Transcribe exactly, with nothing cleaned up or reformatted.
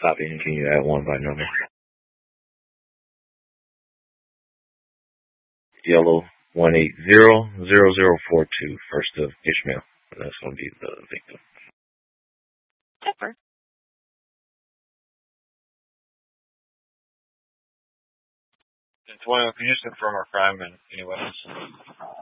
Copy, and can you add one by number? Yellow one eight zero zero zero four two, first of Ishmael. That's going to be the victim. Pepper. Antonio, can you just confirm our crime and any weapons?